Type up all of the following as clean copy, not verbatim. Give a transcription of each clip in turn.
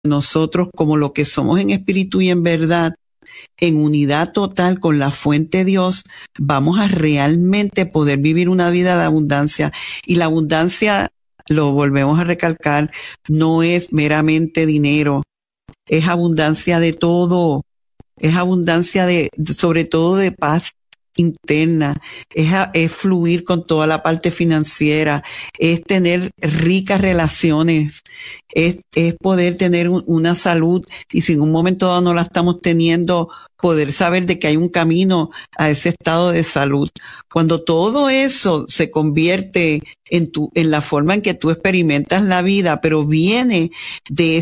nosotros como lo que somos en espíritu y en verdad, en unidad total con la fuente de Dios, vamos a realmente poder vivir una vida de abundancia. Y la abundancia, lo volvemos a recalcar, no es meramente dinero, es abundancia de todo, es abundancia sobre todo de paz interna, es fluir con toda la parte financiera, es tener ricas relaciones, es poder tener una salud y si en un momento dado no la estamos teniendo, poder saber de que hay un camino a ese estado de salud. Cuando todo eso se convierte en la forma en que tú experimentas la vida, pero viene de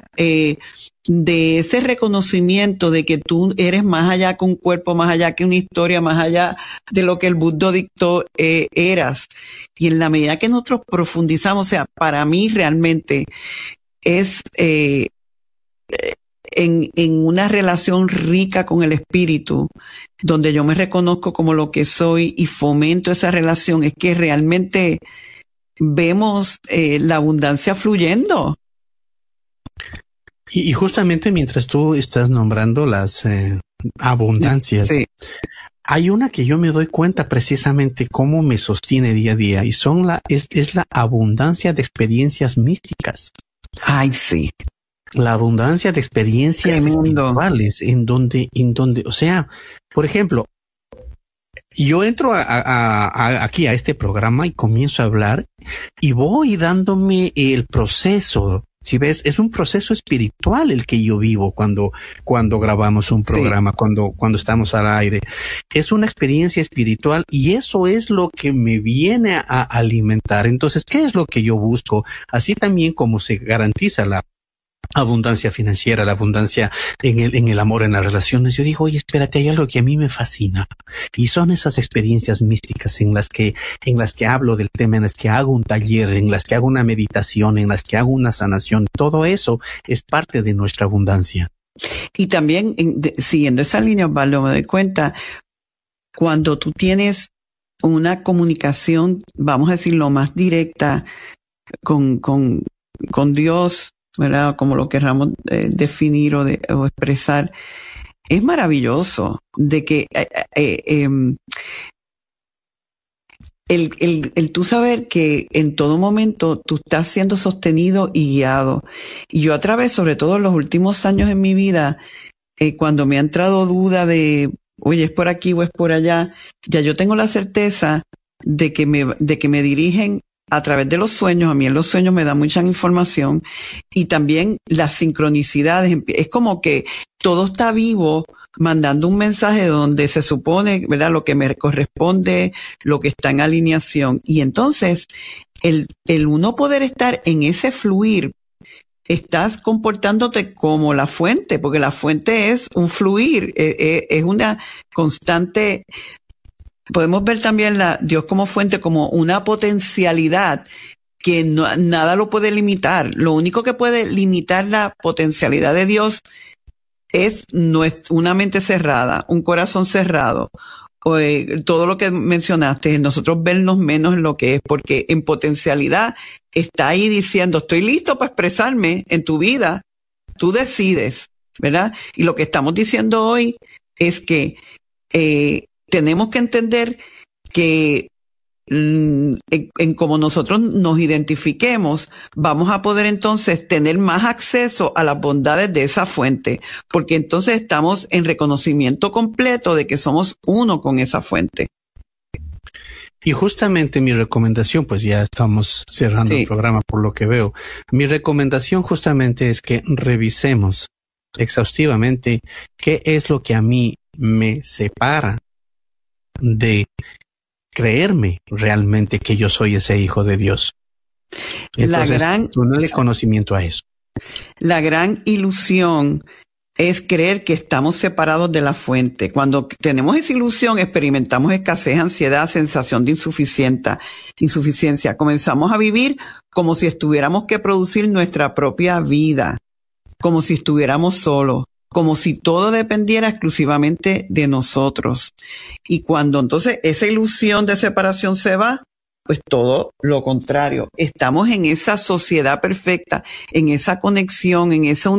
ese reconocimiento de que tú eres más allá que un cuerpo, más allá que una historia, más allá de lo que el Buda dictó eras. Y en la medida que nosotros profundizamos, o sea, para mí realmente es en una relación rica con el espíritu, donde yo me reconozco como lo que soy y fomento esa relación, es que realmente vemos la abundancia fluyendo. Y justamente mientras tú estás nombrando las abundancias, sí, hay una que yo me doy cuenta precisamente cómo me sostiene día a día y es la abundancia de experiencias místicas. Ay, sí. La abundancia de experiencias espirituales en donde, o sea, por ejemplo, yo entro aquí a este programa y comienzo a hablar y voy dándome el proceso. Si ves, es un proceso espiritual el que yo vivo cuando grabamos un programa, sí, cuando estamos al aire. Es una experiencia espiritual y eso es lo que me viene a alimentar. Entonces, ¿qué es lo que yo busco? Así también como se garantiza la abundancia financiera, la abundancia en el amor, en las relaciones. Yo digo, oye, espérate, hay algo que a mí me fascina. Y son esas experiencias místicas en las que hablo del tema, en las que hago un taller, en las que hago una meditación, en las que hago una sanación. Todo eso es parte de nuestra abundancia. Y también, siguiendo esa línea, Osvaldo, me doy cuenta, cuando tú tienes una comunicación, vamos a decir, lo más directa con Dios, ¿verdad? Como lo querramos definir o expresar, es maravilloso de que el tú saber que en todo momento tú estás siendo sostenido y guiado. Y yo a través, sobre todo en los últimos años en mi vida, cuando me ha entrado duda de, oye, es por aquí o es por allá, ya yo tengo la certeza de que me dirigen a través de los sueños. A mí en los sueños me da mucha información y también las sincronicidades. Es como que todo está vivo mandando un mensaje donde se supone, ¿verdad?, lo que me corresponde, lo que está en alineación. Y entonces el uno poder estar en ese fluir, estás comportándote como la fuente, porque la fuente es un fluir, es una constante. Podemos ver también Dios como fuente, como una potencialidad que nada lo puede limitar. Lo único que puede limitar la potencialidad de Dios es una mente cerrada, un corazón cerrado. Todo lo que mencionaste, nosotros vernos menos en lo que es, porque en potencialidad está ahí diciendo, estoy listo para expresarme en tu vida, tú decides, ¿verdad? Y lo que estamos diciendo hoy es que tenemos que entender que en como nosotros nos identifiquemos, vamos a poder entonces tener más acceso a las bondades de esa fuente, porque entonces estamos en reconocimiento completo de que somos uno con esa fuente. Y justamente mi recomendación, pues ya estamos cerrando el programa por lo que veo, mi recomendación justamente es que revisemos exhaustivamente qué es lo que a mí me separa de creerme realmente que yo soy ese hijo de Dios. Entonces, ponerle conocimiento a eso. La gran ilusión es creer que estamos separados de la fuente. Cuando tenemos esa ilusión, experimentamos escasez, ansiedad, sensación de insuficiencia. Comenzamos a vivir como si estuviéramos que producir nuestra propia vida, como si estuviéramos solos, como si todo dependiera exclusivamente de nosotros. Y cuando entonces esa ilusión de separación se va, Pues todo lo contrario. Estamos en esa sociedad perfecta, en esa conexión, en esa